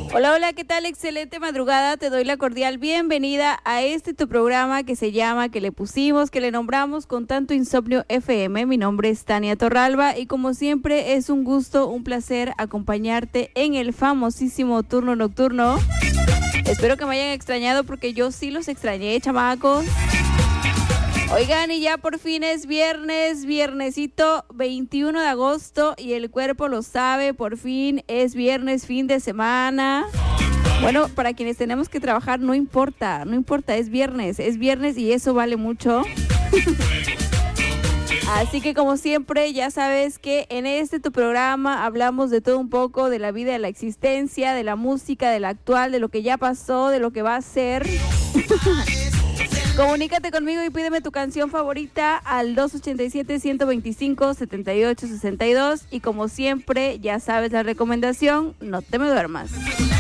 Hola, hola, ¿qué tal? Excelente madrugada, te doy la cordial bienvenida a tu programa que se llama, que le pusimos, que le nombramos Con Tanto Insomnio FM. Mi nombre es Tania Torralba y como siempre es un gusto, un placer acompañarte en el famosísimo turno nocturno. Espero que me hayan extrañado porque yo sí los extrañé, chamacos. Oigan, y ya por fin es viernesito 21 de agosto y el cuerpo lo sabe, por fin es viernes, fin de semana. Bueno, para quienes tenemos que trabajar no importa, es viernes y eso vale mucho. Así que como siempre, ya sabes que en tu programa hablamos de todo un poco, de la vida, de la existencia, de la música, de la actual, de lo que ya pasó, de lo que va a ser. Comunícate conmigo y pídeme tu canción favorita al 287-125-7862 y como siempre, ya sabes la recomendación, no te me duermas.